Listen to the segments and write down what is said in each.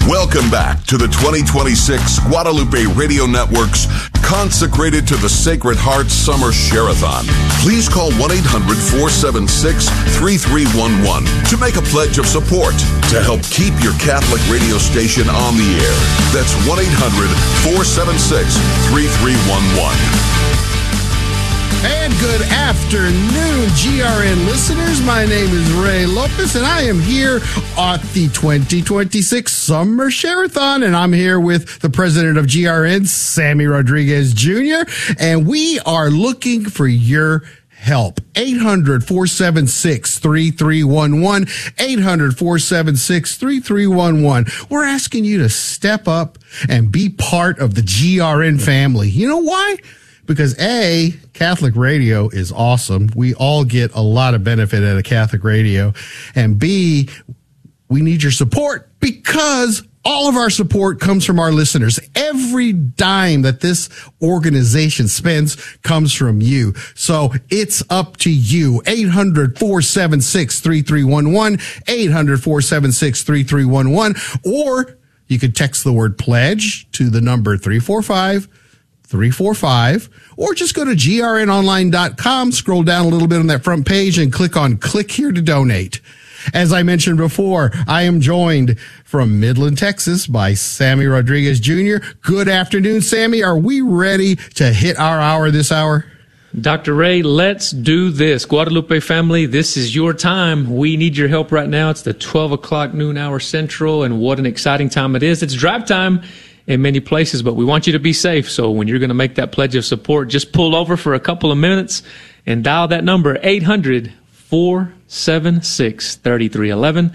Welcome back to the 2026 Guadalupe Radio Network's Consecrated to the Sacred Heart Summer Share-a-thon. Please call 1-800-476-3311 to make a pledge of support to help keep your Catholic radio station on the air. That's 1-800-476-3311. And good afternoon, GRN listeners. My name is Ray Lopez, and I am here at the 2026 Summer Share-a-thon, and I'm here with the president of GRN, Sammy Rodriguez Jr., and we are looking for your help. 800-476-3311, 800-476-3311. We're asking you to step up and be part of the GRN family. You know why? Because A, Catholic radio is awesome. We all get a lot of benefit out of Catholic radio. And B, we need your support because all of our support comes from our listeners. Every dime that this organization spends comes from you. So it's up to you. 800-476-3311, 800-476-3311, or you could text the word pledge to the number 345-345, or just go to grnonline.com, scroll down a little bit on that front page and click on click here to donate. As I mentioned before, I am joined from Midland, Texas by Sammy Rodriguez Jr. Good afternoon, Sammy. Are we ready to hit our hour this hour? Dr. Ray, let's do this. Guadalupe family, this is your time. We need your help right now. It's the 12 o'clock noon hour central, and what an exciting time it is. It's drive time in many places, but we want you to be safe. So when you're going to make that pledge of support, just pull over for a couple of minutes and dial that number, 800-476-3311,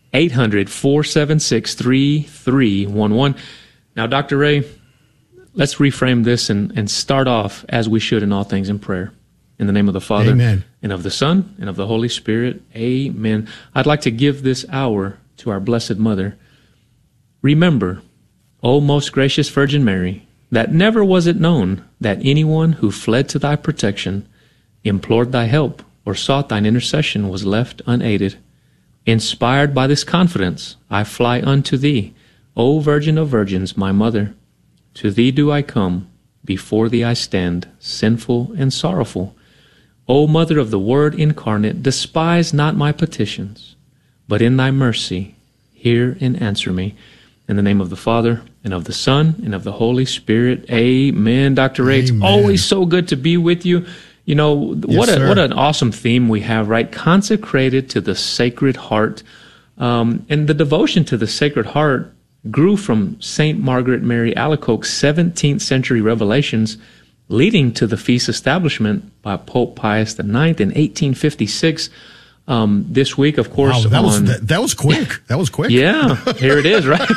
800-476-3311. Now, Dr. Ray, let's reframe this and start off as we should in all things in prayer. In the name of the Father, Amen, and of the Son, and of the Holy Spirit, Amen. I'd like to give this hour to our Blessed Mother. Remember, O most gracious Virgin Mary, that never was it known that anyone who fled to thy protection, implored thy help, or sought thine intercession was left unaided. Inspired by this confidence, I fly unto thee, O Virgin of Virgins, my Mother. To thee do I come, before thee I stand, sinful and sorrowful. O Mother of the Word incarnate, despise not my petitions, but in thy mercy hear and answer me. In the name of the Father, and of the Son, and of the Holy Spirit, Amen. Dr. Ray, it's always so good to be with you. You know, what an awesome theme we have, right? Consecrated to the Sacred Heart. And the devotion to the Sacred Heart grew from St. Margaret Mary Alacoque's 17th century revelations, leading to the feast establishment by Pope Pius IX in 1856. This week, of course, wow, that was quick. That was quick. Yeah, here it is, right?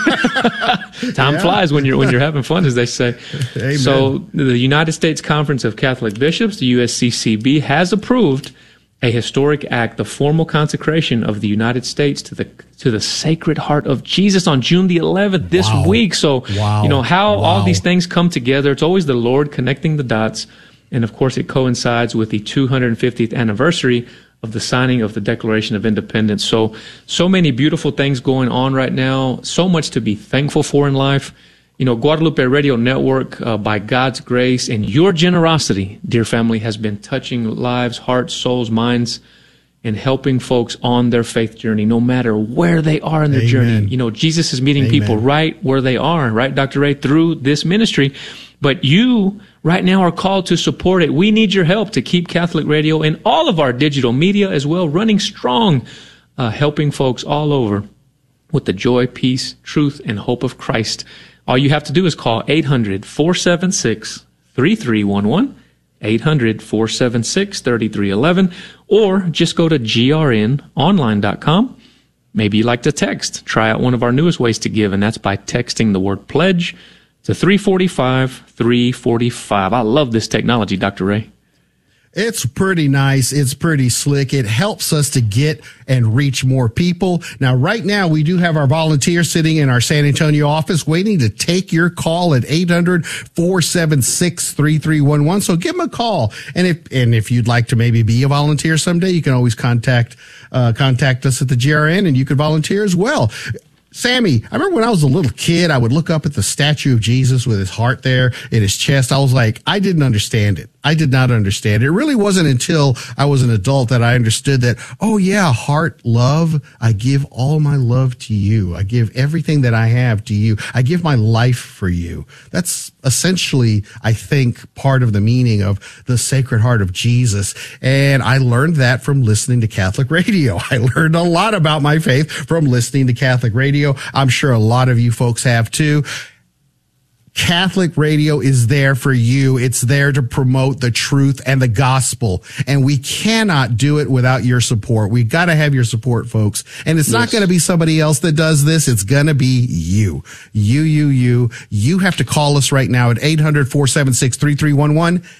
Time flies when you're having fun, as they say. Amen. So, the United States Conference of Catholic Bishops, the USCCB, has approved a historic act, the formal consecration of the United States to the Sacred Heart of Jesus on June the 11th this week. So, you know how all these things come together. It's always the Lord connecting the dots, and of course, it coincides with the 250th anniversary of the signing of the Declaration of Independence. So many beautiful things going on right now, so much to be thankful for in life. You know, Guadalupe Radio Network, by God's grace and your generosity, dear family, has been touching lives, hearts, souls, minds, and helping folks on their faith journey, no matter where they are in their journey. You know, Jesus is meeting people right where they are, right, Dr. Ray, through this ministry. But you right now are called to support it. We need your help to keep Catholic radio and all of our digital media as well running strong, helping folks all over with the joy, peace, truth, and hope of Christ. All you have to do is call 800-476-3311, 800-476-3311, or just go to grnonline.com. Maybe you like to text. Try out one of our newest ways to give, and that's by texting the word pledge to 345-345. I love this technology, Dr. Ray. It's pretty nice. It's pretty slick. It helps us to get and reach more people. Now, right now, we do have our volunteers sitting in our San Antonio office waiting to take your call at 800-476-3311. So give them a call. And if you'd like to maybe be a volunteer someday, you can always contact us at the GRN and you can volunteer as well. Sammy, I remember when I was a little kid, I would look up at the statue of Jesus with his heart there in his chest. I was like, I didn't understand it. I did not understand it. It really wasn't until I was an adult that I understood that, oh yeah, heart, love. I give all my love to you. I give everything that I have to you. I give my life for you. That's essentially, I think, part of the meaning of the Sacred Heart of Jesus. And I learned that from listening to Catholic radio. I learned a lot about my faith from listening to Catholic radio. I'm sure a lot of you folks have too. Catholic radio is there for you. It's there to promote the truth and the gospel. And we cannot do it without your support. We got to have your support, folks. And it's not going to be somebody else that does this. It's going to be you. You have to call us right now at 800-476-3311,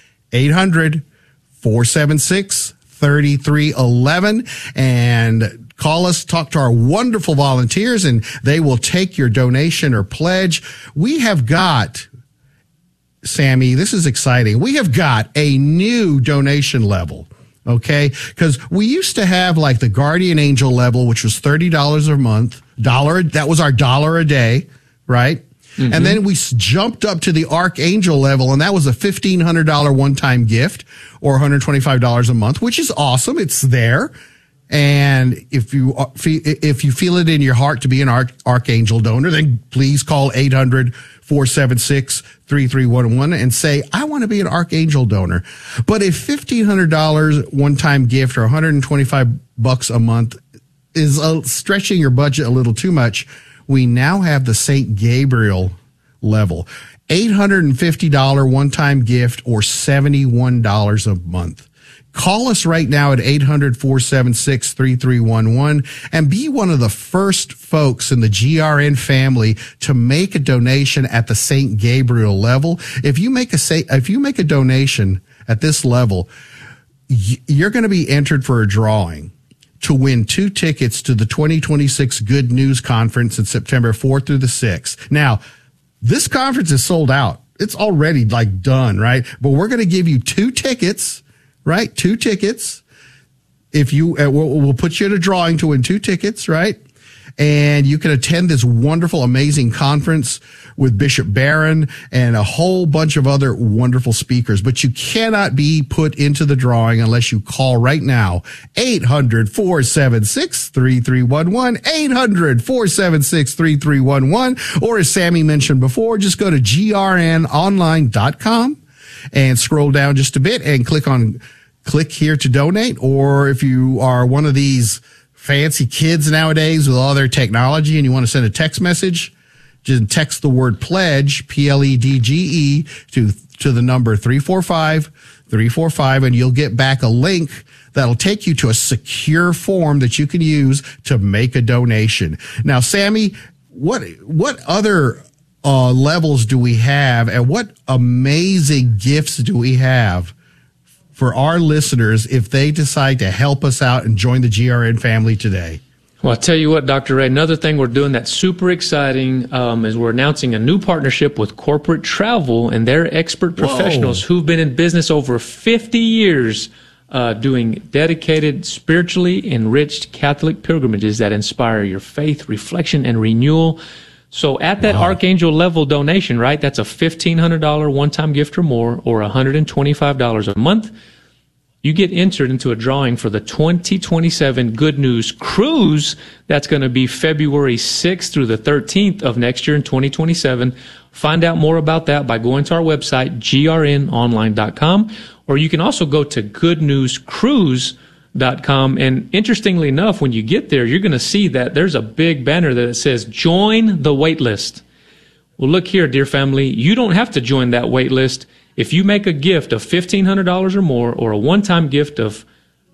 800-476-3311, and call us, talk to our wonderful volunteers, and they will take your donation or pledge. We have got, Sammy, this is exciting. We have got a new donation level, okay? Because we used to have like the Guardian Angel level, which was $30 a month, that was our $1 a day, right? Mm-hmm. And then we jumped up to the Archangel level, and that was a $1,500 one-time gift or $125 a month, which is awesome. It's there. And if you feel it in your heart to be an Archangel donor, then please call 800-476-3311 and say, I want to be an Archangel donor. But if $1,500 one-time gift or $125 a month is stretching your budget a little too much, we now have the St. Gabriel level. $850 one-time gift or $71 a month. Call us right now at 800-476-3311 and be one of the first folks in the GRN family to make a donation at the St. Gabriel level. If you make a donation at this level, you're going to be entered for a drawing to win 2 tickets to the 2026 Good News Conference in September 4th through the 6th. Now, this conference is sold out. It's already like done, right? But we're going to give you 2 tickets. Right? 2 tickets. If you, we'll put you in a drawing to win 2 tickets, right? And you can attend this wonderful, amazing conference with Bishop Barron and a whole bunch of other wonderful speakers. But you cannot be put into the drawing unless you call right now, 800-476-3311, 800-476-3311, or as Sammy mentioned before, just go to grnonline.com. and scroll down just a bit and click here to donate. Or if you are one of these fancy kids nowadays with all their technology and you want to send a text message, just text the word pledge, PLEDGE, to the number 345-345, and you'll get back a link that'll take you to a secure form that you can use to make a donation. Now, Sammy, what other levels do we have, and what amazing gifts do we have for our listeners if they decide to help us out and join the GRN family today? Well, I'll tell you what, Dr. Ray, another thing we're doing that's super exciting is we're announcing a new partnership with Corporate Travel and their expert professionals who've been in business over 50 years doing dedicated, spiritually enriched Catholic pilgrimages that inspire your faith, reflection, and renewal. So at that Archangel level donation, right, that's a $1,500 one-time gift or more, or $125 a month. You get entered into a drawing for the 2027 Good News Cruise. That's going to be February 6th through the 13th of next year in 2027. Find out more about that by going to our website, grnonline.com, or you can also go to goodnewscruise.com. And interestingly enough, when you get there, you're going to see that there's a big banner that says, join the wait list. Well, look here, dear family, you don't have to join that wait list. If you make a gift of $1,500 or more, or a one-time gift of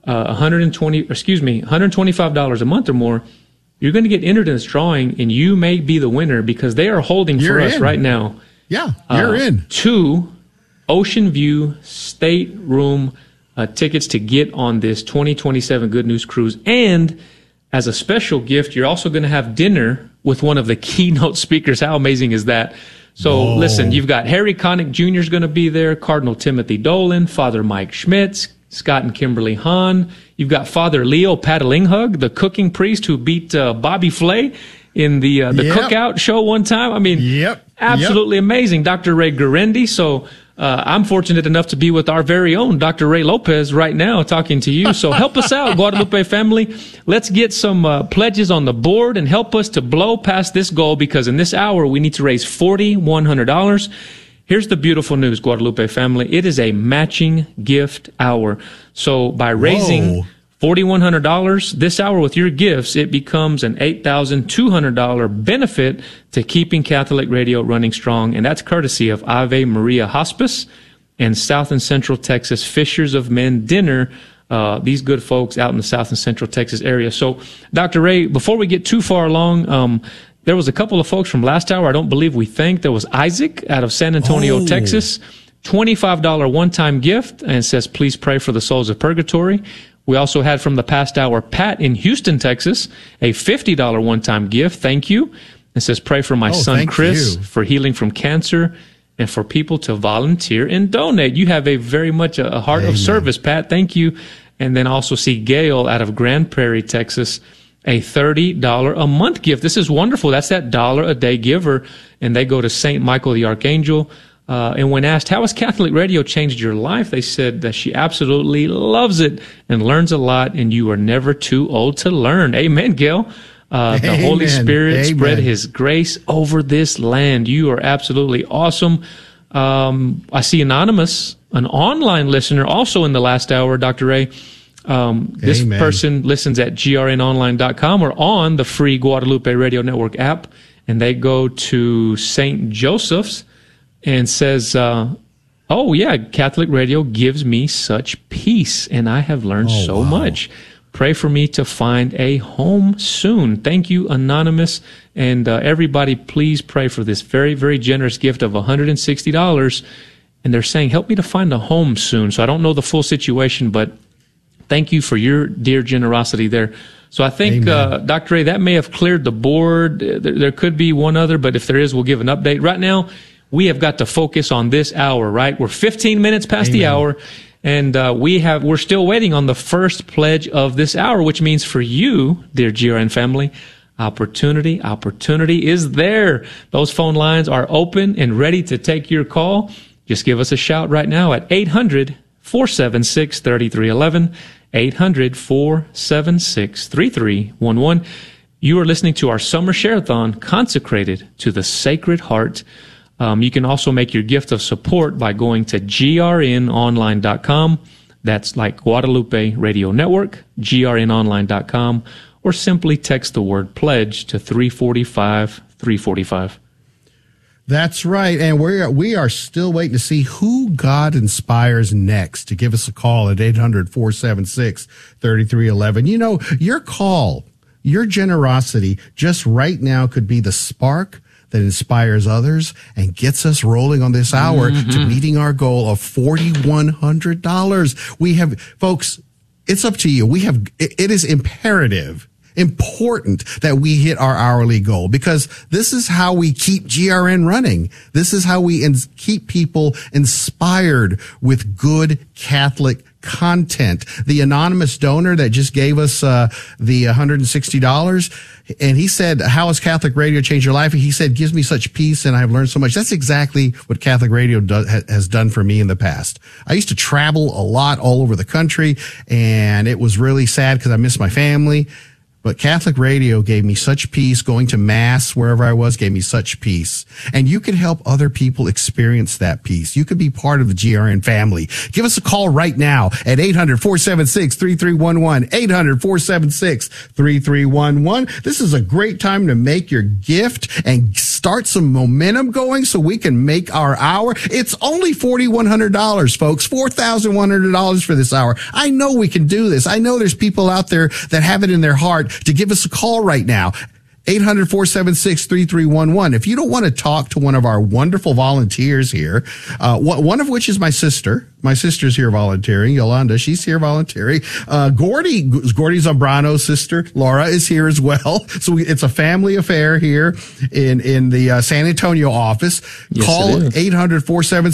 $125 a month or more, you're going to get entered in this drawing, and you may be the winner because they are holding for us right now. Yeah, you're in. 2 Ocean View stateroom tickets to get on this 2027 Good News Cruise. And as a special gift, you're also going to have dinner with one of the keynote speakers. How amazing is that? So listen, you've got Harry Connick Jr. is going to be there, Cardinal Timothy Dolan, Father Mike Schmitz, Scott and Kimberly Hahn. You've got Father Leo Patalinghug, the cooking priest who beat Bobby Flay. in the cookout show one time. I mean, absolutely amazing. Dr. Ray Guarendi. So I'm fortunate enough to be with our very own Dr. Ray Lopez right now talking to you. So help us out, Guadalupe family. Let's get some pledges on the board and help us to blow past this goal, because in this hour we need to raise $4,100. Here's the beautiful news, Guadalupe family. It is a matching gift hour. So by raising $4,100 this hour with your gifts, it becomes an $8,200 benefit to keeping Catholic Radio running strong. And that's courtesy of Ave Maria Hospice and South and Central Texas Fishers of Men Dinner. These good folks out in the South and Central Texas area. So, Dr. Ray, before we get too far along, there was a couple of folks from last hour I don't believe we thanked. There was Isaac out of San Antonio, Texas. $25 one-time gift, and it says, please pray for the souls of purgatory. We also had from the past hour Pat in Houston, Texas, a $50 one-time gift. Thank you. It says, pray for my son Chris for healing from cancer and for people to volunteer and donate. You have a very much a heart of service, Pat. Thank you. And then also see Gail out of Grand Prairie, Texas, a $30 a month gift. This is wonderful. That's that $1 a day giver, and they go to St. Michael the Archangel. And when asked, how has Catholic Radio changed your life? They said that she absolutely loves it and learns a lot, and you are never too old to learn. Amen, Gail. The Holy Spirit spread His grace over this land. You are absolutely awesome. I see Anonymous, an online listener, also in the last hour, Dr. Ray. This person listens at grnonline.com or on the free Guadalupe Radio Network app, and they go to St. Joseph's and says, Catholic Radio gives me such peace, and I have learned so much. Pray for me to find a home soon. Thank you, Anonymous. And everybody, please pray for this very, very generous gift of $160. And they're saying, help me to find a home soon. So I don't know the full situation, but thank you for your dear generosity there. So I think, Dr. Ray, that may have cleared the board. There could be one other, but if there is, we'll give an update. Right now, we have got to focus on this hour, right? We're 15 minutes past the hour, and we're still waiting on the first pledge of this hour, which means for you, dear GRN family, opportunity is there. Those phone lines are open and ready to take your call. Just give us a shout right now at 800-476-3311, 800-476-3311. You are listening to our summer share-a-thon consecrated to the Sacred Heart. You can also make your gift of support by going to grnonline.com. That's like Guadalupe Radio Network, grnonline.com, or simply text the word pledge to 345-345. That's right. And we are still waiting to see who God inspires next to give us a call at 800-476-3311. You know, your call, your generosity just right now could be the spark that inspires others and gets us rolling on this hour to meeting our goal of $4,100. We have, folks, it's up to you. It is important that we hit our hourly goal, because this is how we keep GRN running. This is how we keep people inspired with good Catholic content. The anonymous donor that just gave us the $160, and he said, how has Catholic Radio changed your life? He said, gives me such peace, and I've learned so much. That's exactly what Catholic Radio has done for me in the past. I used to travel a lot all over the country, and it was really sad because I missed my family. But Catholic Radio gave me such peace. Going to Mass wherever I was gave me such peace. And you can help other people experience that peace. You could be part of the GRN family. Give us a call right now at 800-476-3311, 800-476-3311. This is a great time to make your gift and start some momentum going so we can make our hour. It's only $4,100, folks, $4,100 for this hour. I know we can do this. I know there's people out there that have it in their heart to give us a call right now. 800-476-3311. If you don't want to talk to one of our wonderful volunteers here, one of which is my sister. My sister's here volunteering. Yolanda, she's here volunteering. Gordy Zambrano's sister, Laura, is here as well. So it's a family affair here in the San Antonio office. Yes, call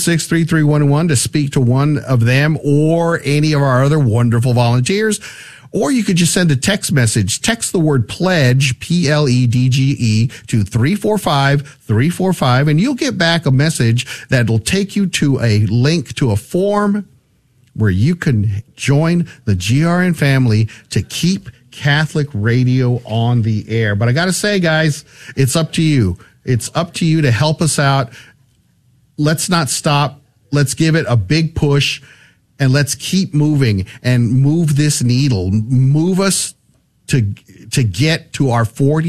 800-476-3311 to speak to one of them or any of our other wonderful volunteers. Or you could just send a text message. Text the word pledge, PLEDGE, to 345-345, and you'll get back a message that will take you to a link to a form where you can join the GRN family to keep Catholic radio on the air. But I got to say, guys, it's up to you. It's up to you to help us out. Let's not stop. Let's give it a big push, and let's keep moving and move this needle. Move us to get to our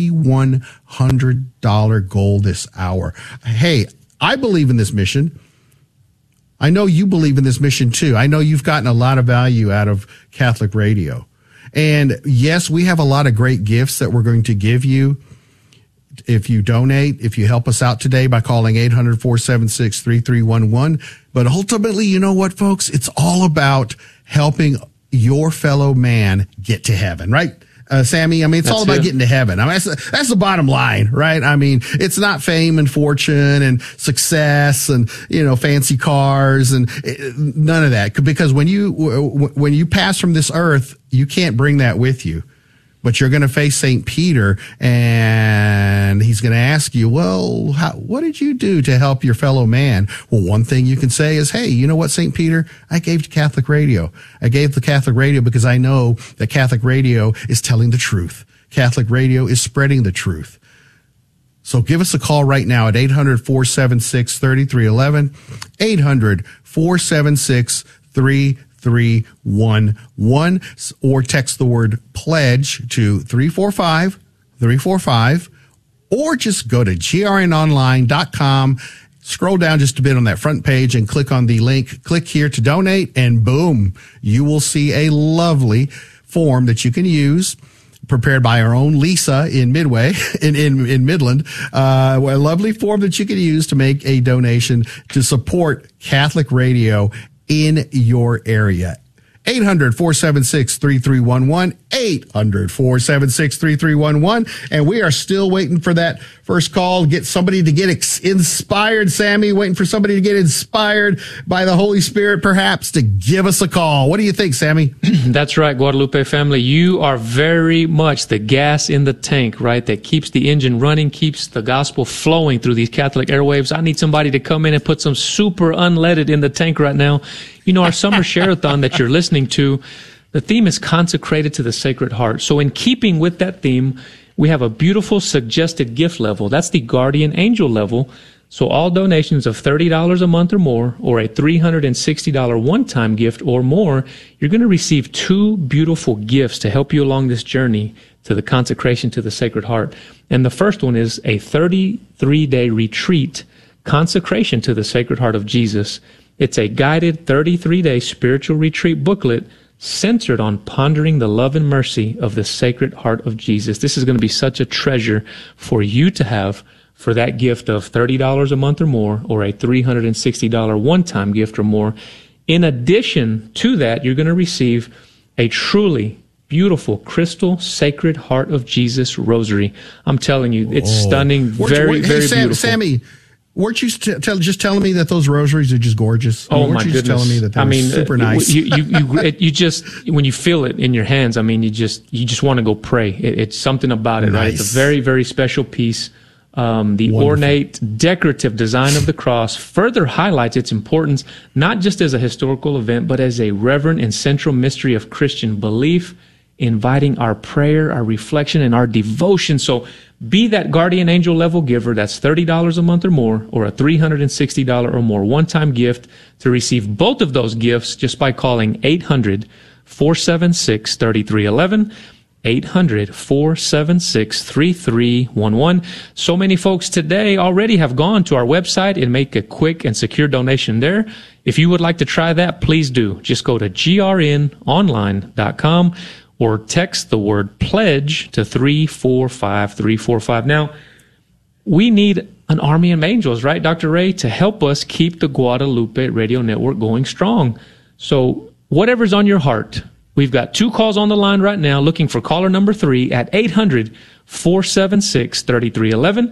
$4,100 goal this hour. Hey, I believe in this mission. I know you believe in this mission too. I know you've gotten a lot of value out of Catholic radio. And yes, we have a lot of great gifts that we're going to give you if you donate, if you help us out today by calling 800-476-3311. But ultimately, you know what, folks? It's all about helping your fellow man get to heaven, right? Sammy, I mean, it's all about getting to heaven. I mean, that's the bottom line, right? I mean, it's not fame and fortune and success and, fancy cars and none of that. Because when you pass from this earth, you can't bring that with you. But you're going to face St. Peter, and he's going to ask you, well, what did you do to help your fellow man? Well, one thing you can say is, hey, you know what, St. Peter? I gave to Catholic radio. I gave the Catholic radio because I know that Catholic radio is telling the truth. Catholic radio is spreading the truth. So give us a call right now at 800-476-3311, 800-476-3311. 311, or text the word pledge to 345-345, or just go to grnonline.com, scroll down just a bit on that front page and click on the link, click here to donate, and boom, you will see a lovely form that you can use, prepared by our own Lisa in Midway, in Midland, a lovely form that you can use to make a donation to support Catholic radio in your area. 800-476-3311, 800-476-3311. And we are still waiting for that first call. Get somebody to get inspired, Sammy, waiting for somebody to get inspired by the Holy Spirit, perhaps, to give us a call. What do you think, Sammy? That's right, Guadalupe family. You are very much the gas in the tank, right, that keeps the engine running, keeps the gospel flowing through these Catholic airwaves. I need somebody to come in and put some super unleaded in the tank right now. Our summer share-a-thon that you're listening to, the theme is consecrated to the Sacred Heart. So in keeping with that theme, we have a beautiful suggested gift level. That's the guardian angel level. So all donations of $30 a month or more, or a $360 one-time gift or more, you're going to receive two beautiful gifts to help you along this journey to the consecration to the Sacred Heart. And the first one is a 33-day retreat, consecration to the Sacred Heart of Jesus. It's a guided 33-day spiritual retreat booklet centered on pondering the love and mercy of the Sacred Heart of Jesus. This is going to be such a treasure for you to have for that gift of $30 a month or more, or a $360 one-time gift or more. In addition to that, you're going to receive a truly beautiful crystal Sacred Heart of Jesus rosary. I'm telling you, it's stunning, very beautiful. Sammy, weren't you just telling me that those rosaries are just gorgeous? Oh, my goodness. Telling me that they're super nice. You just, when you feel it in your hands, I mean, you just want to go pray. It's something about it, right? It's a very, very special piece. The wonderful, ornate, decorative design of the cross further highlights its importance, not just as a historical event, but as a reverent and central mystery of Christian belief, inviting our prayer, our reflection, and our devotion. So be that guardian angel level giver. That's $30 a month or more, or a $360 or more one-time gift, to receive both of those gifts just by calling 800-476-3311, 800-476-3311. So many folks today already have gone to our website and make a quick and secure donation there. If you would like to try that, please do. Just go to grnonline.com or text the word pledge to 345-345. Now, we need an army of angels, right, Dr. Ray, to help us keep the Guadalupe Radio Network going strong. So whatever's on your heart, we've got two calls on the line right now looking for caller number 3 at 800-476-3311,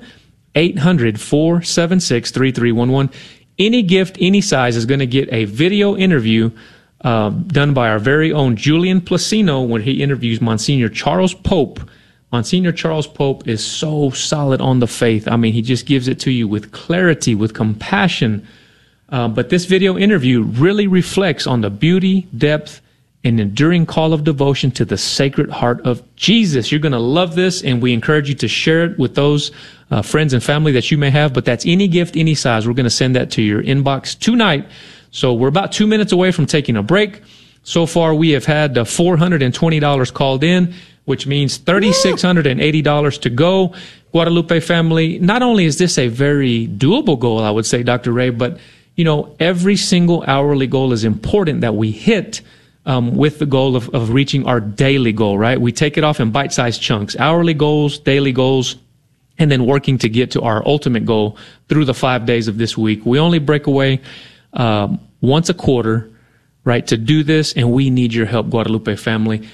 800-476-3311. Any gift, any size is going to get a video interview done by our very own Julian Placino when he interviews Monsignor Charles Pope. Monsignor Charles Pope is so solid on the faith. I mean, he just gives it to you with clarity, with compassion. But this video interview really reflects on the beauty, depth, and enduring call of devotion to the Sacred Heart of Jesus. You're going to love this, and we encourage you to share it with those friends and family that you may have. But that's any gift, any size. We're going to send that to your inbox tonight. So we're about 2 minutes away from taking a break. So far, we have had $420 called in, which means $3,680 to go. Guadalupe family, not only is this a very doable goal, I would say, Dr. Ray, but, you know, every single hourly goal is important that we hit with the goal of reaching our daily goal, right? We take it off in bite-sized chunks, hourly goals, daily goals, and then working to get to our ultimate goal through the 5 days of this week. We only break away once a quarter, right, to do this, and we need your help, Guadalupe family.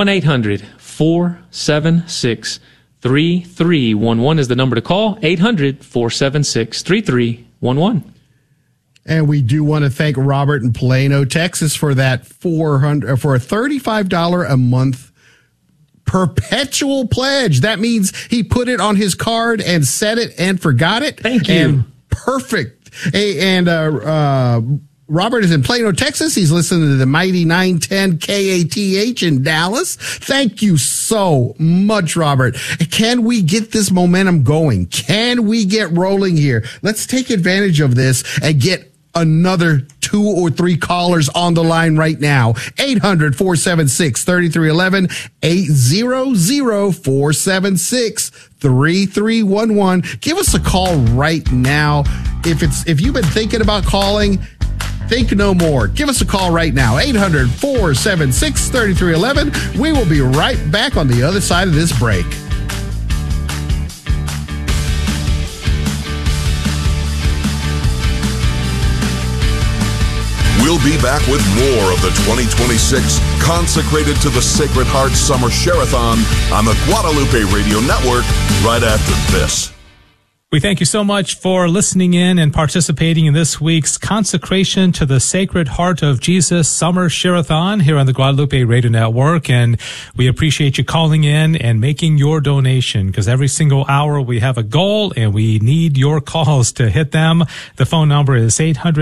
1-800-476-3311 is the number to call. 800-476-3311. And we do want to thank Robert in Plano, Texas, for that for a $35 a month perpetual pledge. That means he put it on his card and set it and forgot it. Thank you. And perfect. And Robert is in Plano, Texas. He's listening to the mighty 910 KATH in Dallas. Thank you so much, Robert. Can we get this momentum going? Can we get rolling here? Let's take advantage of this and get another 2 or 3 callers on the line right now. 800-476-3311, 800-476-3311. Give us a call right now. If you've been thinking about calling, think no more. Give us a call right now. 800-476-3311. We will be right back on the other side of this break. We'll be back with more of the 2026 Consecrated to the Sacred Heart Summer Share-a-thon on the Guadalupe Radio Network right after this. We thank you so much for listening in and participating in this week's Consecration to the Sacred Heart of Jesus Summer Share-a-thon here on the Guadalupe Radio Network. And we appreciate you calling in and making your donation, because every single hour we have a goal and we need your calls to hit them. The phone number is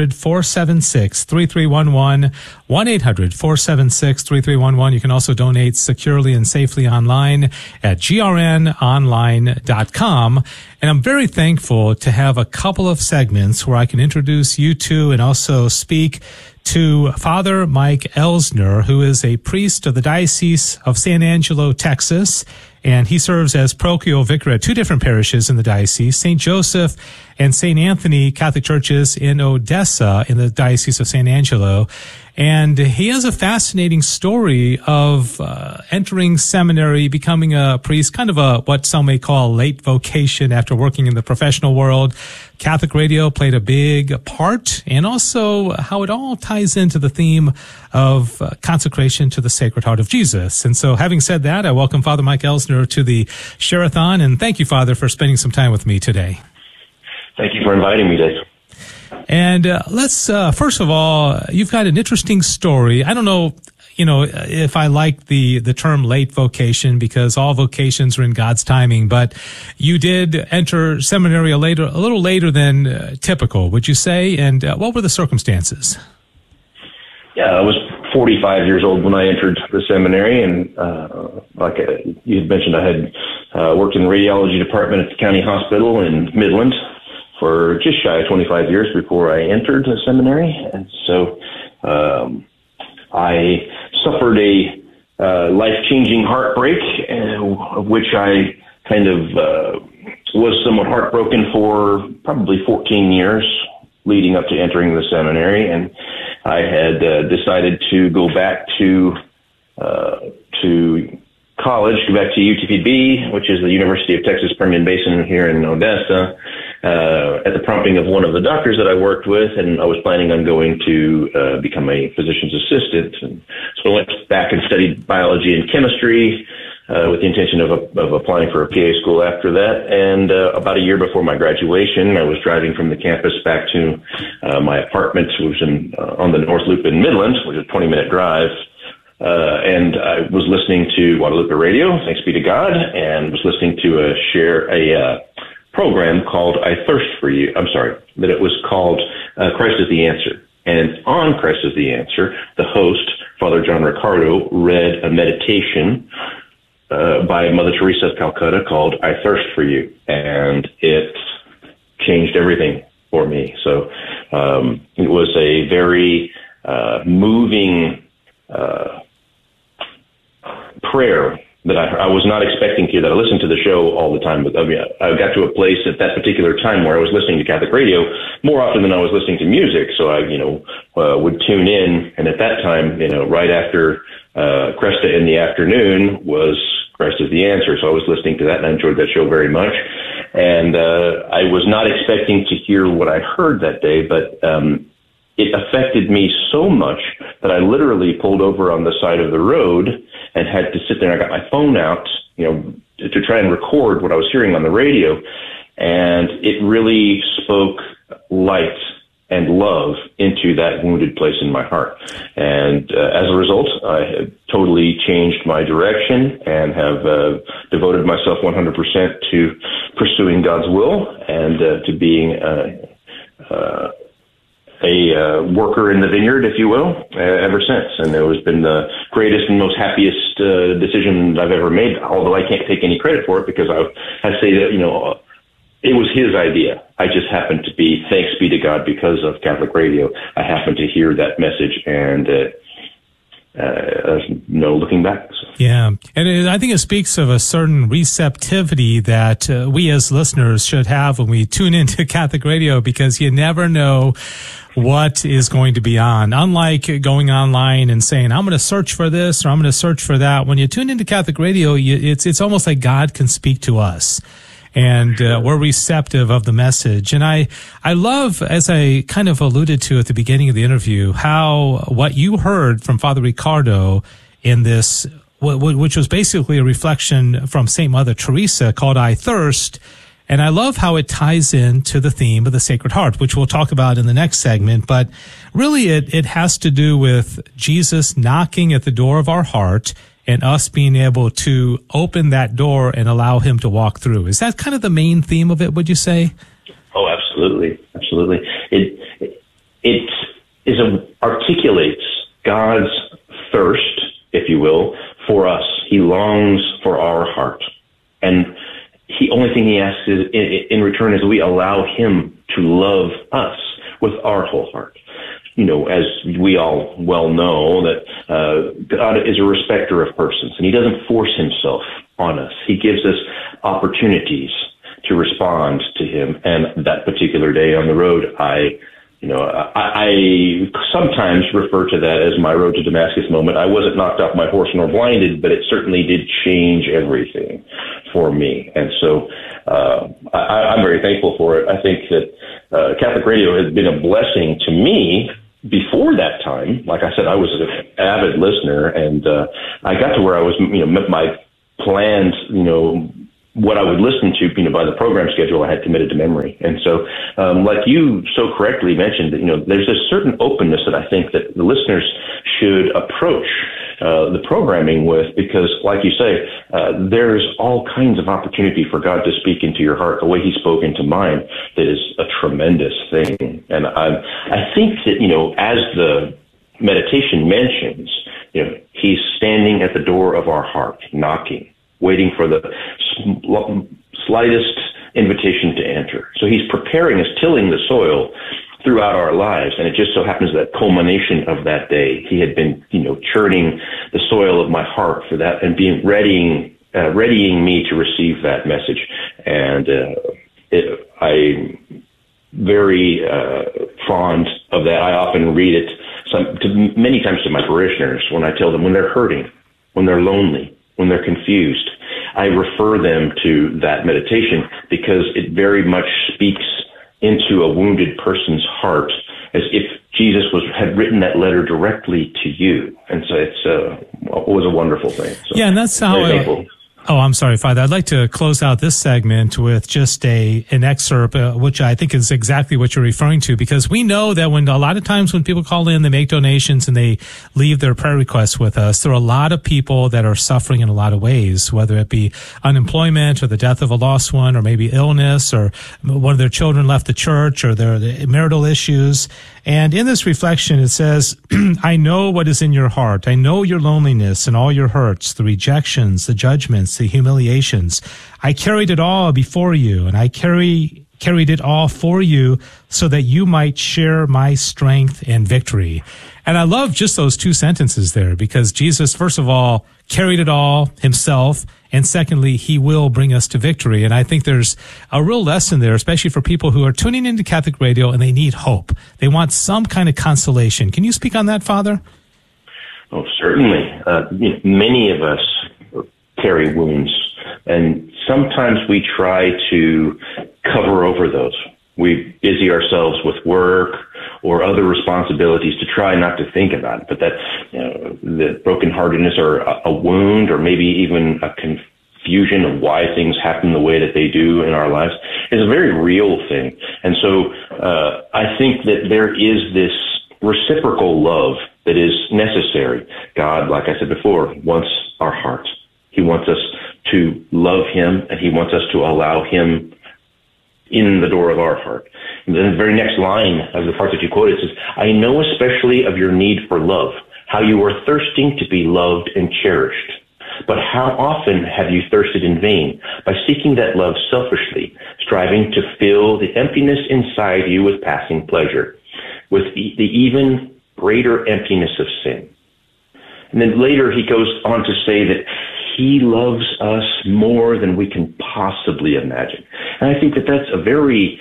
800-476-3311, 1-800-476-3311. You can also donate securely and safely online at grnonline.com. And I'm very thankful to have a couple of segments where I can introduce you to and also speak to Father Mike Elsner, who is a priest of the Diocese of San Angelo, Texas. And he serves as parochial vicar at 2 different parishes in the diocese, St. Joseph and St. Anthony Catholic Churches in Odessa in the Diocese of San Angelo. And he has a fascinating story of entering seminary, becoming a priest, kind of what some may call a late vocation after working in the professional world. Catholic radio played a big part, and also how it all ties into the theme of consecration to the Sacred Heart of Jesus. And so, having said that, I welcome Father Mike Elsner to the Share-a-thon, and thank you, Father, for spending some time with me today. Thank you for inviting me, Dave. And let's, first of all, you've got an interesting story. I don't know, if I like the term late vocation, because all vocations are in God's timing, but you did enter seminary a little later than typical, would you say? And what were the circumstances? Yeah, I was 45 years old when I entered the seminary, and like you had mentioned, I had worked in the radiology department at the county hospital in Midland for just shy of 25 years before I entered the seminary. And so I suffered a life-changing heartbreak, of which I kind of was somewhat heartbroken for probably 14 years leading up to entering the seminary. And I had decided to go back to college, go back to UTPB, which is the University of Texas Permian Basin here in Odessa, at the prompting of one of the doctors that I worked with, and I was planning on going to become a physician's assistant. And so I went back and studied biology and chemistry, with the intention of applying for a PA school after that. And about a year before my graduation, I was driving from the campus back to my apartment, which was on the North Loop in Midland, which is a 20-minute drive. And I was listening to Guadalupe Radio, thanks be to God, and was listening to a program called I Thirst for You. I'm sorry, that it was called Christ is the Answer. And on Christ is the Answer, the host, Father John Ricardo, read a meditation by Mother Teresa of Calcutta called I Thirst for You. And it changed everything for me. So it was a very moving prayer that I was not expecting to, that I listened to the show all the time, but I mean, I got to a place at that particular time where I was listening to Catholic radio more often than I was listening to music. So I, would tune in, and at that time, right after Cresta in the afternoon was Christ is the Answer. So I was listening to that, and I enjoyed that show very much. And I was not expecting to hear what I heard that day, but it affected me so much that I literally pulled over on the side of the road and had to sit there. I got my phone out, to try and record what I was hearing on the radio. And it really spoke light and love into that wounded place in my heart. And as a result, I have totally changed my direction and have devoted myself 100% to pursuing God's will and to being a worker in the vineyard, if you will, ever since. And it has been the greatest and most happiest decision I've ever made, although I can't take any credit for it because I say that, it was his idea. I just happened to be, thanks be to God, because of Catholic radio, I happened to hear that message, and there's no looking back. So. Yeah, and I think it speaks of a certain receptivity that we as listeners should have when we tune into Catholic radio, because you never know what is going to be on. Unlike going online and saying, I'm going to search for this or I'm going to search for that. When you tune into Catholic radio, it's almost like God can speak to us. And we're receptive of the message. And I love, as I kind of alluded to at the beginning of the interview, how what you heard from Father Ricardo in this, which was basically a reflection from St. Mother Teresa called I Thirst. And I love how it ties into the theme of the Sacred Heart, which we'll talk about in the next segment. But really, it has to do with Jesus knocking at the door of our heart and us being able to open that door and allow him to walk through. Is that kind of the main theme of it, would you say? Oh, absolutely. Absolutely. It articulates God's thirst, if you will, for us. He longs for our heart. And the only thing he asks is, in return, is we allow him to love us with our whole heart. As we all well know, that God is a respecter of persons, and he doesn't force himself on us. He gives us opportunities to respond to him. And that particular day on the road, I sometimes refer to that as my road to Damascus moment. I wasn't knocked off my horse nor blinded, but it certainly did change everything for me. And so I'm very thankful for it. I think that Catholic radio has been a blessing to me. Before that time, like I said, I was an avid listener, and I got to where I was, my plans, what I would listen to, by the program schedule I had committed to memory. And so, like you so correctly mentioned, there's a certain openness that I think that the listeners should approach the programming with, because, like you say, there's all kinds of opportunity for God to speak into your heart the way he spoke into mine. That is a tremendous thing. And I think that, as the meditation mentions, he's standing at the door of our heart, knocking, waiting for the slightest invitation to enter. So he's preparing us, tilling the soil throughout our lives. And it just so happens that culmination of that day, he had been, churning the soil of my heart for that and being readying me to receive that message. And I'm very fond of that. I often read it many times to my parishioners when I tell them when they're hurting, when they're lonely, when they're confused. I refer them to that meditation because it very much speaks into a wounded person's heart as if Jesus had written that letter directly to you. And so it was a wonderful thing. So, yeah, and that's how Oh, I'm sorry, Father. I'd like to close out this segment with just an excerpt, which I think is exactly what you're referring to, because we know that a lot of times when people call in, they make donations and they leave their prayer requests with us, there are a lot of people that are suffering in a lot of ways, whether it be unemployment or the death of a lost one, or maybe illness, or one of their children left the church, or their marital issues. And in this reflection, it says, I know what is in your heart. I know your loneliness and all your hurts, the rejections, the judgments, the humiliations. I carried it all before you, and I carried it all for you so that you might share my strength and victory. And I love just those two sentences there, because Jesus, first of all, carried it all himself, and secondly, he will bring us to victory. And I think there's a real lesson there, especially for people who are tuning into Catholic radio and they need hope. They want some kind of consolation. Can you speak on that, Father? Oh, certainly. Many of us carry wounds, and sometimes we try to cover over those. We busy ourselves with work or other responsibilities to try not to think about it. But that, the brokenheartedness or a wound, or maybe even a confusion of why things happen the way that they do in our lives, is a very real thing. And so I think that there is this reciprocal love that is necessary. God, like I said before, wants our heart. He wants us to love him, and he wants us to allow him in the door of our heart. And then the very next line of the part that you quoted says, I know especially of your need for love, how you are thirsting to be loved and cherished. But how often have you thirsted in vain by seeking that love selfishly, striving to fill the emptiness inside you with passing pleasure, with the even greater emptiness of sin? And then later he goes on to say that he loves us more than we can possibly imagine. And I think that that's a very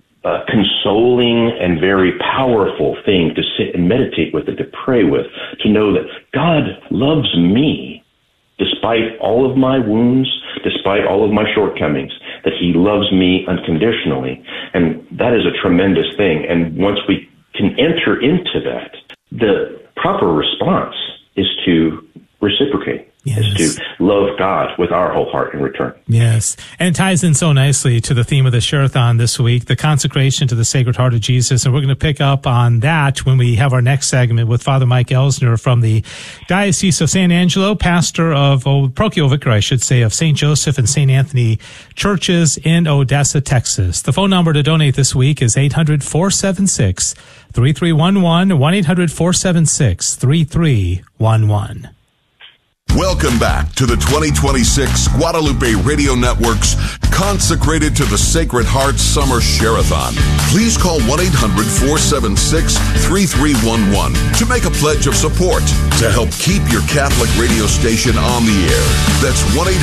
consoling and very powerful thing to sit and meditate with and to pray with, to know that God loves me despite all of my wounds, despite all of my shortcomings, that he loves me unconditionally. And that is a tremendous thing. And once we can enter into that, the proper response is to reciprocate. Yes. Is to love God with our whole heart in return. Yes. And it ties in so nicely to the theme of the Share-a-thon this week, the consecration to the Sacred Heart of Jesus. And we're going to pick up on that when we have our next segment with Father Mike Elsner from the Diocese of San Angelo, pastor of, parochial vicar, I should say, of St. Joseph and St. Anthony churches in Odessa, Texas. The phone number to donate this week is 800-476-3311, 1-800-476-3311. Welcome back to the 2026 Guadalupe Radio Network's Consecrated to the Sacred Heart Summer Share-a-thon. Please call 1-800-476-3311 to make a pledge of support to help keep your Catholic radio station on the air. That's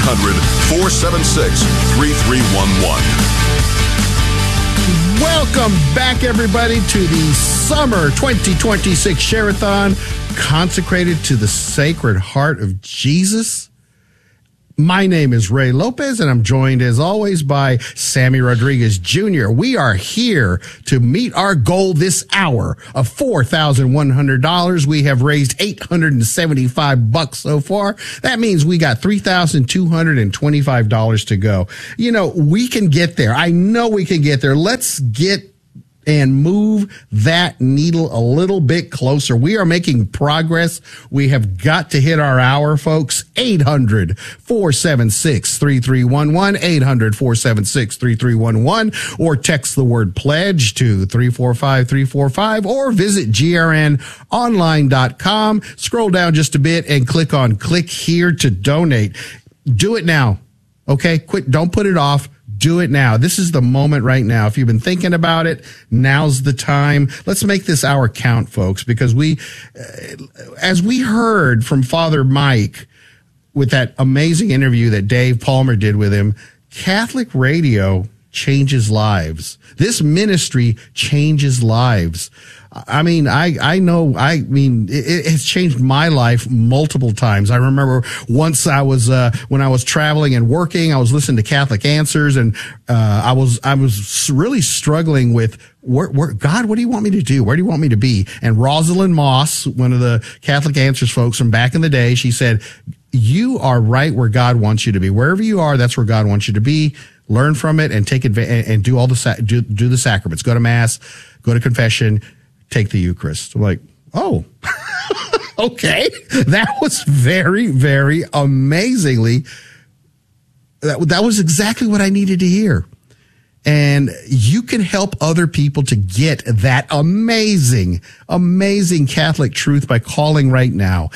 1-800-476-3311. Welcome back, everybody, to the Summer 2026 Share-a-thon, consecrated to the Sacred Heart of Jesus. My name is Ray Lopez, and I'm joined, as always, by Sammy Rodriguez Jr. We are here to meet our goal this hour of $4,100. We have raised $875 so far. That means we got $3,225 to go. You know, we can get there. I know we can get there. Let's get and move that needle a little bit closer. We are making progress. We have got to hit our hour, folks. 800-476-3311, 800-476-3311, or text the word pledge to 345-345, or visit grnonline.com. Scroll down just a bit and click here to donate. Do it now. Okay? Quit. Don't put it off. Do it now. This is the moment right now. If you've been thinking about it, now's the time. Let's make this hour count, folks, because as we heard from Father Mike with that amazing interview that Dave Palmer did with him, Catholic radio changes lives. This ministry changes lives. I mean, it has changed my life multiple times. I remember once I was, when I was traveling and working, I was listening to Catholic Answers, and, I was really struggling with God, what do you want me to do? Where do you want me to be? And Rosalind Moss, one of the Catholic Answers folks from back in the day, she said, you are right where God wants you to be. Wherever you are, that's where God wants you to be. Learn from it and take advantage and do all the, do the sacraments, go to mass, go to confession, take the Eucharist. I'm like, oh, okay. That was very, very amazingly. That was exactly what I needed to hear. And you can help other people to get that amazing, amazing Catholic truth by calling right now.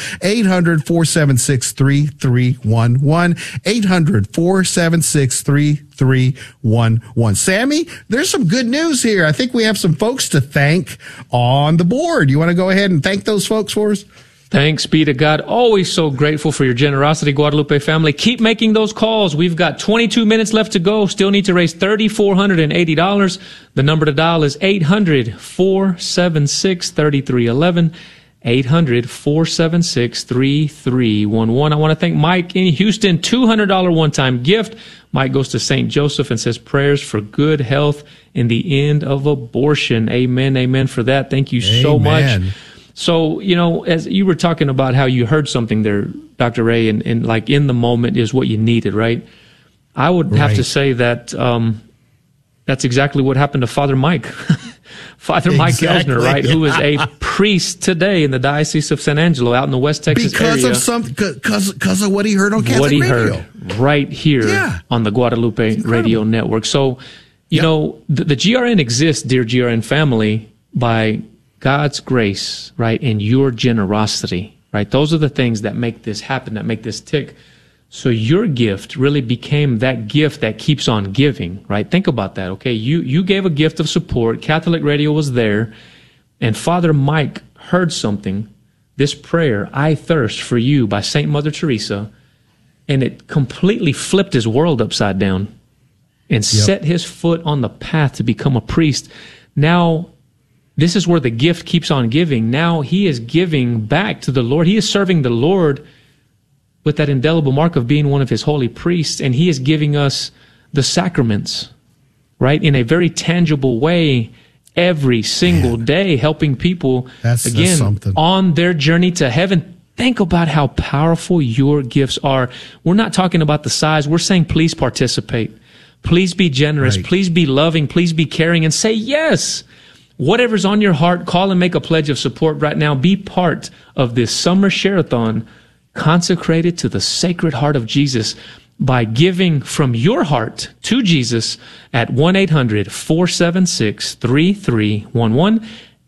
800-476-3311. 800-476-3311. Sammy, there's some good news here. I think we have some folks to thank on the board. You want to go ahead and thank those folks for us? Thanks be to God. Always so grateful for your generosity, Guadalupe family. Keep making those calls. We've got 22 minutes left to go. Still need to raise $3,480. The number to dial is 800-476-3311. 800-476-3311. I want to thank Mike in Houston. $200 one-time gift. Mike goes to St. Joseph and says prayers for good health in the end of abortion. Amen. Amen for that. Thank you so much. So, as you were talking about how you heard something there, Dr. Ray, and like in the moment is what you needed, right? I would have to say that that's exactly what happened to Father Mike. Father Mike Elsner, right, who is a priest today in the Diocese of San Angelo out in the West Texas area. Because of what he heard on Catholic Radio. What he heard right here on the Guadalupe Radio Network. So, you know, the GRN exists, dear GRN family, by God's grace, right, and your generosity, right? Those are the things that make this happen, that make this tick. So your gift really became that gift that keeps on giving, right? Think about that, okay? You gave a gift of support. Catholic Radio was there, and Father Mike heard something, this prayer, I Thirst for You by St. Mother Teresa, and it completely flipped his world upside down and set his foot on the path to become a priest. Now, this is where the gift keeps on giving. Now he is giving back to the Lord. He is serving the Lord with that indelible mark of being one of his holy priests, and he is giving us the sacraments, right, in a very tangible way every single day, helping people, that's on their journey to heaven. Think about how powerful your gifts are. We're not talking about the size. We're saying please participate. Please be generous. Please be loving. Please be caring, and say yes. Whatever's on your heart, call and make a pledge of support right now. Be part of this summer share-a-thon consecrated to the Sacred Heart of Jesus by giving from your heart to Jesus at 1-800-476-3311,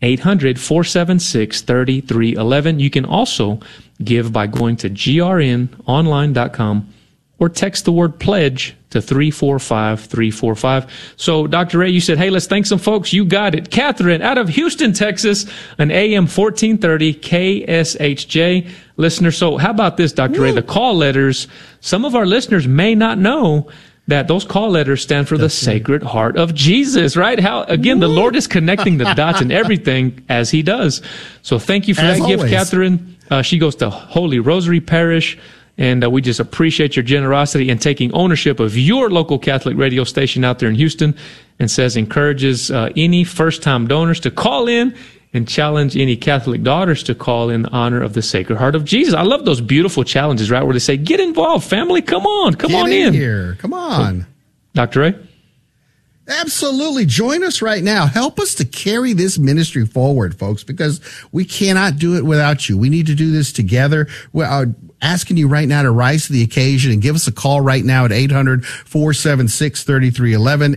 800-476-3311. You can also give by going to grnonline.com or text the word pledge to 345-345. So, Dr. Ray, you said, hey, let's thank some folks. You got it. Catherine out of Houston, Texas, an AM 1430 KSHJ listener. So how about this, Dr. Ray? The call letters, some of our listeners may not know that those call letters stand for the Sacred Heart of Jesus, right? How, again, the Lord is connecting the dots and everything as he does. So thank you for that gift, Catherine. She goes to Holy Rosary Parish. And we just appreciate your generosity and taking ownership of your local Catholic radio station out there in Houston, and says encourages any first-time donors to call in and challenge any Catholic daughters to call in honor of the Sacred Heart of Jesus. I love those beautiful challenges, right, where they say, get involved, family, come on in. Here. Come on. So, Dr. Ray? Absolutely. Join us right now. Help us to carry this ministry forward, folks, because we cannot do it without you. We need to do this together. We're asking you right now to rise to the occasion and give us a call right now at 800-476-3311,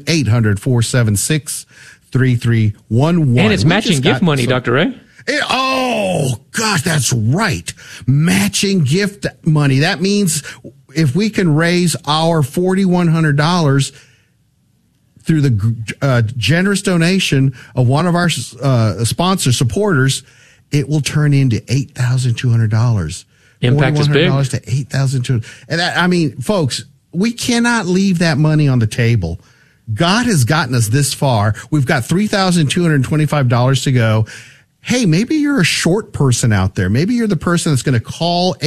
800-476-3311. And it's matching gift money, Dr. Ray. Oh, gosh, that's right. Matching gift money. That means if we can raise our $4,100 through the generous donation of one of our sponsors, supporters, it will turn into $8,200. Impact is big. $4,100 to $8,200. And that, I mean, folks, we cannot leave that money on the table. God has gotten us this far. We've got $3,225 to go. Hey, maybe you're a short person out there. Maybe you're the person that's going to call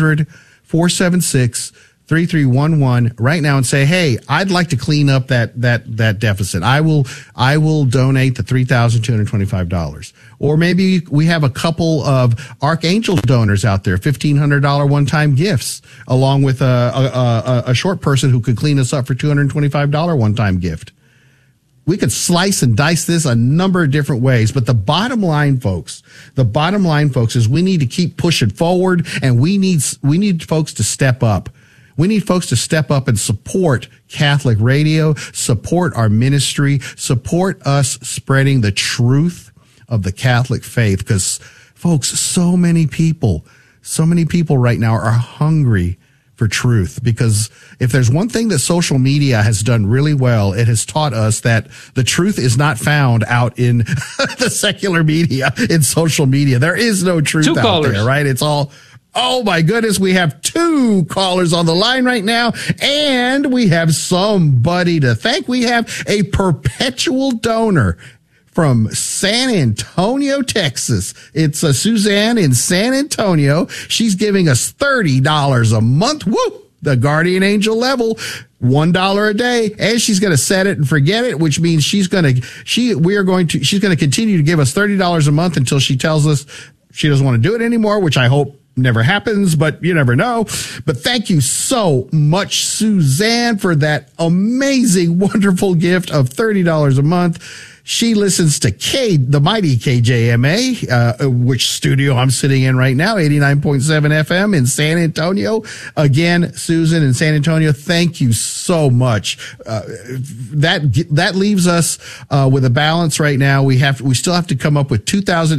800-476-3311 right now and say, hey, I'd like to clean up that deficit. I will donate the $3,225. Or maybe we have a couple of Archangel donors out there, $1,500 one-time gifts, along with a short person who could clean us up for $225 one-time gift. We could slice and dice this a number of different ways, but the bottom line, folks, is we need to keep pushing forward, and we need folks to step up. We need folks to step up and support Catholic Radio, support our ministry, support us spreading the truth of the Catholic faith, because, folks, so many people right now are hungry for truth, because if there's one thing that social media has done really well, it has taught us that the truth is not found out in the secular media, in social media. There is no truth out there, right? It's all, oh my goodness, we have 2 callers on the line right now, and we have somebody to thank. We have a perpetual donor from San Antonio, Texas. It's Suzanne in San Antonio. We giving us $30 a month. Woo! The guardian angel level, $1 a day. And she's going to set it and forget it, which means she's going to continue to give us $30 a month until she tells us she doesn't want to do it anymore, which I hope never happens, but you never know. But thank you so much, Suzanne, for that amazing, wonderful gift of $30 a month. She listens to the mighty KJMA, which studio I'm sitting in right now, 89.7 FM in San Antonio. Again, Susan in San Antonio, thank you so much. That leaves us with a balance right now. We still have to come up with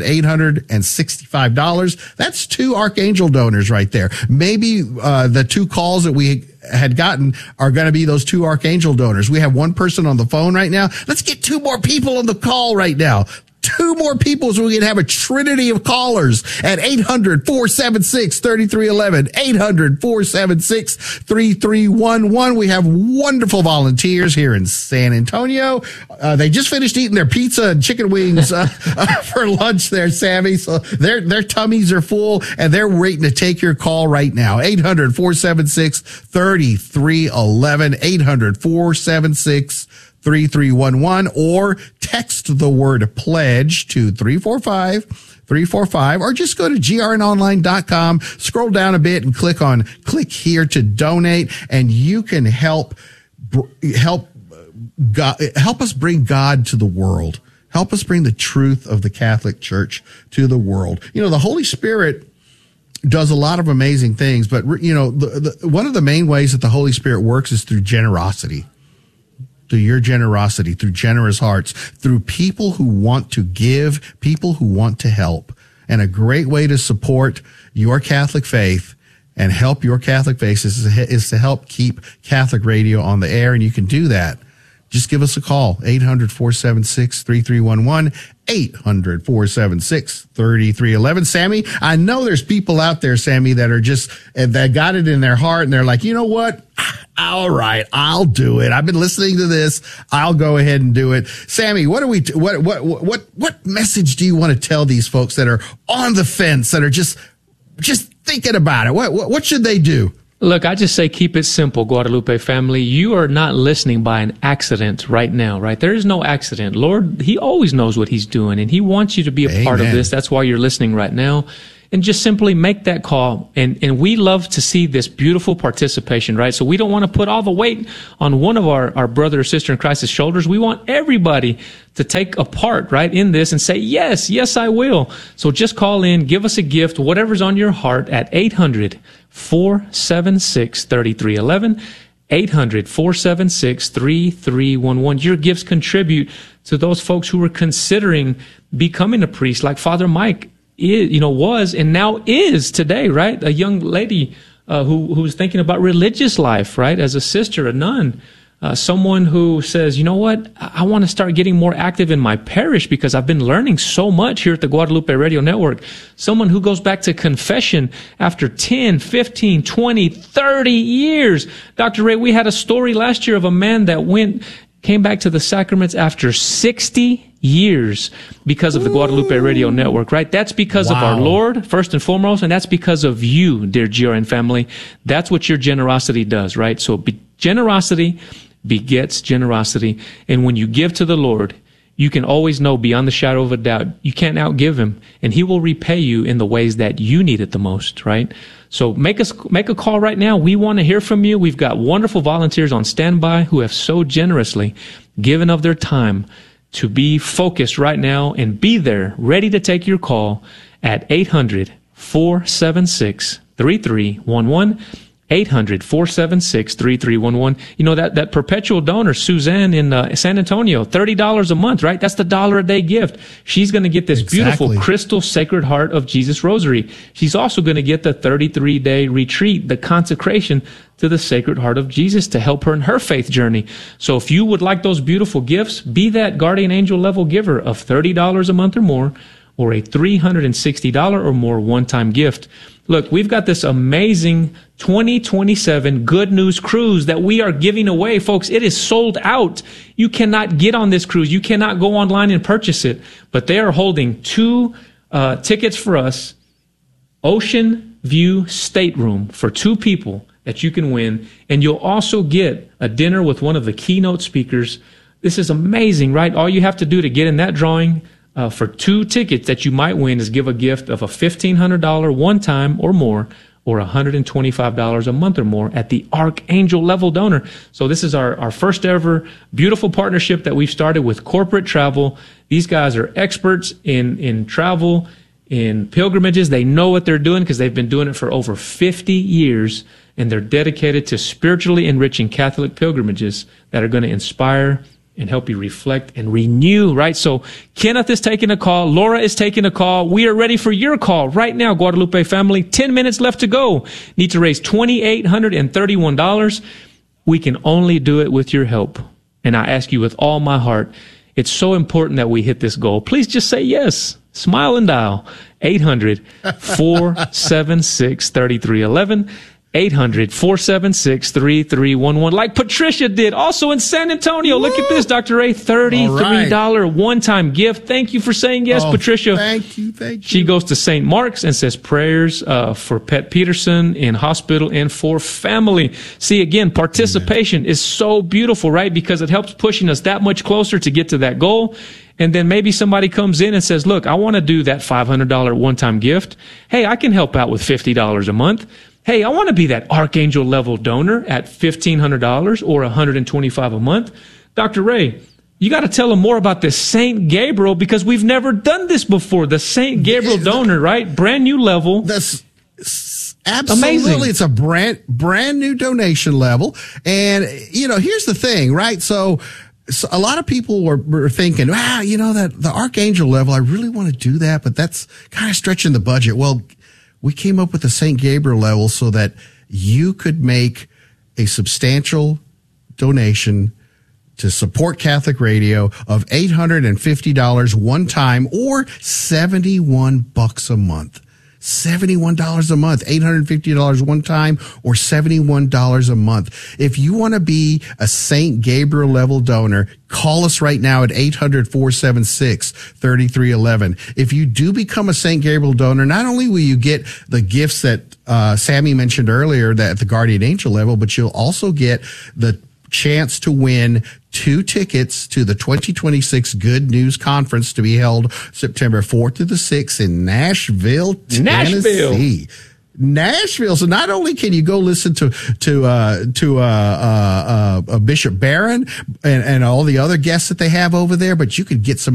$2,865. That's 2 Archangel donors right there. Maybe the 2 calls that we had gotten are going to be those 2 Archangel donors. We have 1 person on the phone right now. Let's get 2 more people on the call right now. 2 more people so we can have a trinity of callers at 800-476-3311, 800-476-3311. We have wonderful volunteers here in San Antonio. They just finished eating their pizza and chicken wings for lunch there, Sammy. So their tummies are full, and they're waiting to take your call right now. 800-476-3311, 800-476-3311, or text the word pledge to 345-345, or just go to grnonline.com, scroll down a bit and click here to donate, and you can help us bring God to the world. Help us bring the truth of the Catholic Church to the world. You know, the Holy Spirit does a lot of amazing things, but you know, one of the main ways that the Holy Spirit works is through generosity. Through your generosity, through generous hearts, through people who want to give, people who want to help. And a great way to support your Catholic faith and help your Catholic faith is to help keep Catholic Radio on the air. And you can do that. Just give us a call, 800-476-3311, 800-476-3311. Sammy, I know there's people out there, Sammy, that got it in their heart, and they're like, you know what? All right, I'll do it. I've been listening to this. I'll go ahead and do it. Sammy, what message do you want to tell these folks that are on the fence, that are just thinking about it? What should they do? Look, I just say keep it simple, Guadalupe family. You are not listening by an accident right now, right? There is no accident. Lord, He always knows what He's doing, and He wants you to be a part of this. That's why you're listening right now. And just simply make that call. And we love to see this beautiful participation, right? So we don't want to put all the weight on one of our brother or sister in Christ's shoulders. We want everybody to take a part, right, in this and say, yes, I will. So just call in, give us a gift, whatever's on your heart at 800-476-3311, 800-476-3311. Your gifts contribute to those folks who are considering becoming a priest, like Father Mike was and now is today, right? A young lady who's thinking about religious life, right? As a sister, a nun, someone who says, you know what? I want to start getting more active in my parish because I've been learning so much here at the Guadalupe Radio Network. Someone who goes back to confession after 10, 15, 20, 30 years. Dr. Ray, we had a story last year of a man that went came back to the sacraments after 60 years because of the Guadalupe Radio Network, right? That's because of our Lord, first and foremost, and that's because of you, dear GRN family. That's what your generosity does, right? So generosity begets generosity. And when you give to the Lord, you can always know beyond the shadow of a doubt, you can't outgive him, and he will repay you in the ways that you need it the most, right? So make a call right now. We want to hear from you. We've got wonderful volunteers on standby who have so generously given of their time to be focused right now and be there, ready to take your call at 800-476-3311. 800-476-3311. You know, that perpetual donor, Suzanne in San Antonio, $30 a month, right? That's the $1 a day gift. She's going to get this beautiful crystal Sacred Heart of Jesus Rosary. She's also going to get the 33-day retreat, the consecration to the Sacred Heart of Jesus to help her in her faith journey. So if you would like those beautiful gifts, be that guardian angel level giver of $30 a month or more, or a $360 or more one-time gift. Look, we've got this amazing 2027 Good News Cruise that we are giving away, folks. It is sold out. You cannot get on this cruise. You cannot go online and purchase it. But they are holding 2 tickets for us, Ocean View Stateroom for 2 people that you can win. And you'll also get a dinner with one of the keynote speakers. This is amazing, right? All you have to do to get in that drawing for 2 tickets that you might win is give a gift of a $1,500 one time or more, or $125 a month or more at the Archangel level donor. So this is our first ever beautiful partnership that we've started with Corporate Travel. These guys are experts in travel, in pilgrimages. They know what they're doing because they've been doing it for over 50 years, and they're dedicated to spiritually enriching Catholic pilgrimages that are going to inspire and help you reflect and renew, right? So Kenneth is taking a call. Laura is taking a call. We are ready for your call right now, Guadalupe family. 10 minutes left to go. Need to raise $2,831. We can only do it with your help. And I ask you with all my heart, it's so important that we hit this goal. Please just say yes. Smile and dial. 800-476-3311. 800-476-3311, like Patricia did, also in San Antonio. Woo! Look at this, Dr. Ray, $33 one-time gift. Thank you for saying yes, Patricia. Thank you. She goes to St. Mark's and says prayers for Pet Peterson in hospital and for family. See, again, participation is so beautiful, right? Because it helps pushing us that much closer to get to that goal. And then maybe somebody comes in and says, look, I want to do that $500 one-time gift. Hey, I can help out with $50 a month. Hey, I want to be that Archangel level donor at $1,500 or $125 a month. Dr. Ray, you got to tell them more about this St. Gabriel, because we've never done this before. The St. Gabriel donor, right? Brand new level. That's absolutely amazing. It's a brand new donation level. And, you know, here's the thing, right? So a lot of people were thinking, you know, that the Archangel level, I really want to do that, but that's kind of stretching the budget. Well, we came up with the St. Gabriel level so that you could make a substantial donation to support Catholic Radio of $850 one time, or $71 a month. $71 a month, $850 one time, or $71 a month. If you want to be a St. Gabriel level donor, call us right now at 800-476-3311. If you do become a St. Gabriel donor, not only will you get the gifts that Sammy mentioned earlier that at the Guardian Angel level, but you'll also get the chance to win 2 tickets to the 2026 Good News Conference to be held September 4th through the 6th in Nashville, Tennessee. Nashville. So not only can you go listen to Bishop Barron and all the other guests that they have over there, but you could get some